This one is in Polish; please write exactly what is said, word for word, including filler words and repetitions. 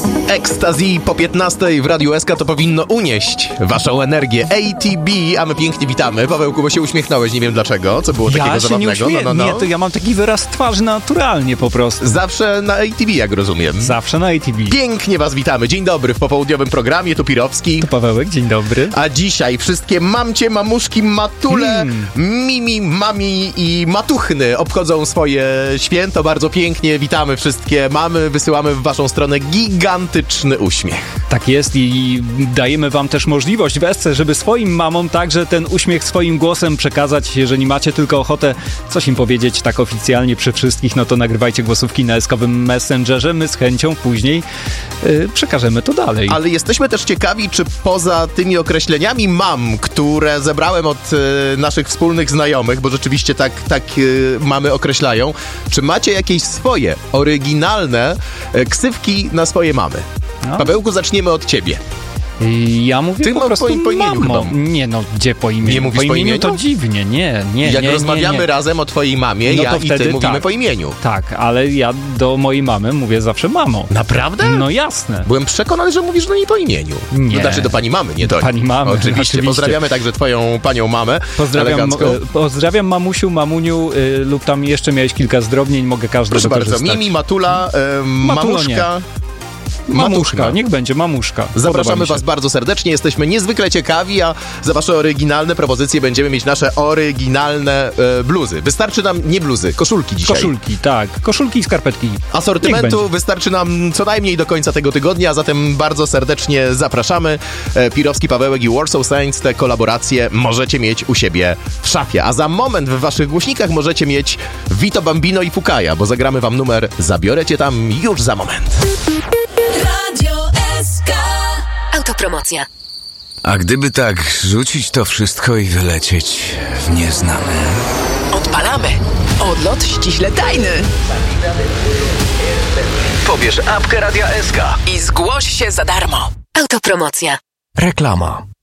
Ecstasy po piętnastej w Radiu S K to powinno unieść waszą energię. A T B, a my pięknie witamy. Pawełku, bo się uśmiechnąłeś, nie wiem dlaczego. Co było ja takiego się zabawnego? Nie, no, no, no. nie, to ja mam taki wyraz twarzy naturalnie po prostu. Zawsze na A T B, jak rozumiem. Zawsze na A T B. Pięknie was witamy. Dzień dobry w popołudniowym programie. Tu Pirowski. To Pawełek, dzień dobry. A dzisiaj wszystkie mamcie, mamuszki, matule, Hmm. mimi, mami i matuchny obchodzą swoje święto. Bardzo pięknie witamy wszystkie mamy. Wysyłamy w waszą stronę gigantyczny uśmiech. Tak jest i dajemy wam też możliwość w S C, żeby swoim mamom także ten uśmiech swoim głosem przekazać. Jeżeli macie tylko ochotę coś im powiedzieć tak oficjalnie przy wszystkich, no to nagrywajcie głosówki na eskowym Messengerze. My z chęcią później yy, przekażemy to dalej. Ale jesteśmy też ciekawi, czy poza tymi określeniami mam, które zebrałem od y, naszych wspólnych znajomych, bo rzeczywiście tak, tak y, mamy określają, czy macie jakieś swoje, oryginalne y, ksywki na swoje mamy? No. Pawełku, zaczniemy od ciebie. Ja mówię Ty po no, prostu po, po imieniu mamo. chyba. Nie no, gdzie po imieniu? Nie mówisz po po imieniu? imieniu? To dziwnie, nie, nie, Jak nie, rozmawiamy nie, nie. razem o twojej mamie, No ja to i ty wtedy mówimy tak. po imieniu. Tak, ale ja do mojej mamy mówię zawsze mamo. Naprawdę? No jasne. Byłem przekonany, że mówisz do niej po imieniu. Nie. No, znaczy do pani mamy, nie do Pani mamy, Oczywiście. oczywiście. Pozdrawiamy także twoją panią mamę. Pozdrawiam, elegancką. e, pozdrawiam mamusiu, mamuniu y, lub tam jeszcze miałeś kilka zdrobnień, mogę każdy Proszę bardzo, wykorzystać. Mimi, Matula, e, Matulo mamuszka. Mamuszka, Matuchna. niech będzie mamuszka. Podoba Zapraszamy mi się. was bardzo serdecznie, jesteśmy niezwykle ciekawi, a za wasze oryginalne propozycje będziemy mieć nasze oryginalne e, bluzy. Wystarczy nam, nie bluzy, koszulki dzisiaj. Koszulki, tak. Koszulki i skarpetki. Niech Asortymentu będzie. wystarczy nam co najmniej do końca tego tygodnia, a zatem bardzo serdecznie zapraszamy. E, Pirowski, Pawełek i Warsaw Saints, te kolaboracje możecie mieć u siebie w szafie. A za moment w waszych głośnikach możecie mieć Vito Bambino i Fukaja, bo zagramy wam numer Zabiorę cię tam już za moment. Radio S K. Autopromocja. A gdyby tak rzucić to wszystko i wylecieć w nieznane? Odpalamy. Odlot ściśle tajny. Pobierz apkę Radia S K. I zgłoś się za darmo. Autopromocja. Reklama.